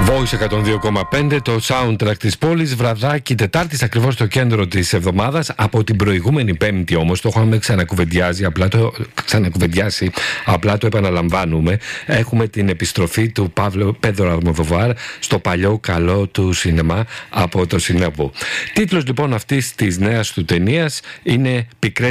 Voice 102,5, το soundtrack της πόλης, βραδάκι Τετάρτης ακριβώς στο κέντρο της εβδομάδας. Από την προηγούμενη Πέμπτη όμως, το είχαμε ξανακουβεντιάσει, απλά το επαναλαμβάνουμε. Έχουμε την επιστροφή του Πέδρο Αλμοδοβάρ στο παλιό καλό του σινεμά από το Σινέμπο. Τίτλος λοιπόν αυτής της νέας του ταινίας είναι «Πικρές